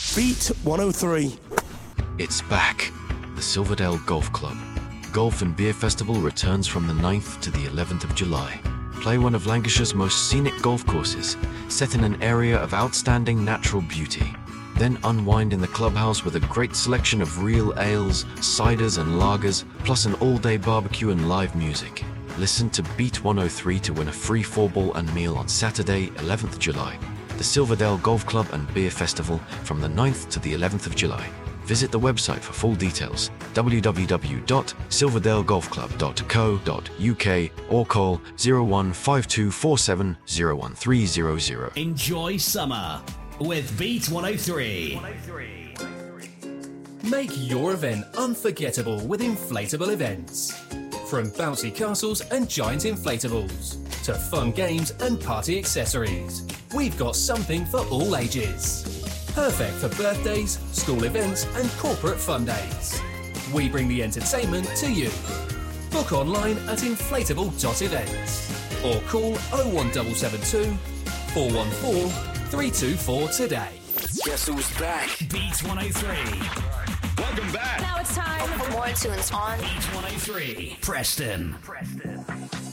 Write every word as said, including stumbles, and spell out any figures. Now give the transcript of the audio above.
Beat one oh three. It's back. The Silverdale Golf Club. Golf and Beer Festival returns from the ninth to the eleventh of July. Play one of Lancashire's most scenic golf courses, set in an area of outstanding natural beauty. Then unwind in the clubhouse with a great selection of real ales, ciders and lagers, plus an all-day barbecue and live music. Listen to Beat one oh three to win a free four-ball and meal on Saturday, eleventh of July. The Silverdale Golf Club and Beer Festival from the ninth to the eleventh of July. Visit the website for full details, w w w dot silverdale golf club dot co dot u k or call zero one five two four seven zero one three zero zero. Enjoy summer with Beat one oh three. Make your event unforgettable with inflatable events. From bouncy castles and giant inflatables to fun games and party accessories, we've got something for all ages. Perfect for birthdays, school events and corporate fun days. We bring the entertainment to you. Book online at inflatable dot events or call oh one seven seven two, four one four, three two four today. Guess who's back? Beat one oh three. Welcome back. Now it's time for more tunes on Beat one oh three. Preston. Preston.